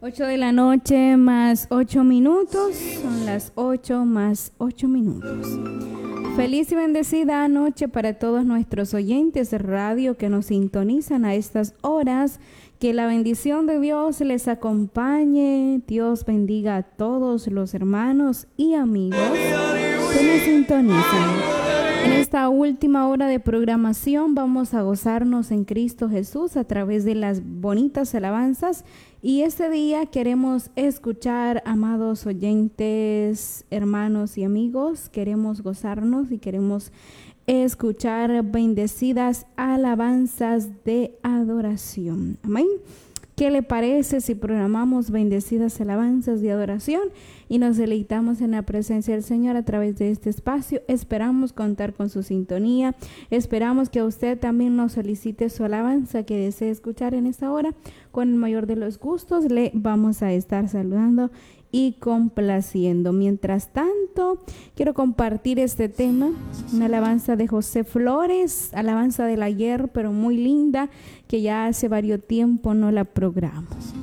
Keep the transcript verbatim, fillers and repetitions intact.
ocho de la noche más ocho minutos, son las ocho más ocho minutos. Feliz y bendecida noche para todos nuestros oyentes de radio que nos sintonizan a estas horas. Que la bendición de Dios les acompañe. Dios bendiga a todos los hermanos y amigos que nos sintonizan. En esta última hora de programación vamos a gozarnos en Cristo Jesús a través de las bonitas alabanzas. Y este día queremos escuchar, amados oyentes, hermanos y amigos, queremos gozarnos y queremos escuchar bendecidas alabanzas de adoración. Amén. ¿Qué le parece si programamos bendecidas alabanzas de adoración y nos deleitamos en la presencia del Señor a través de este espacio? Esperamos contar con su sintonía. Esperamos que usted también nos solicite su alabanza que desee escuchar en esta hora. Con el mayor de los gustos le vamos a estar saludando y complaciendo. Mientras tanto, quiero compartir este tema, una alabanza de José Flores, alabanza del ayer, pero muy linda, que ya hace varios tiempo no la programamos.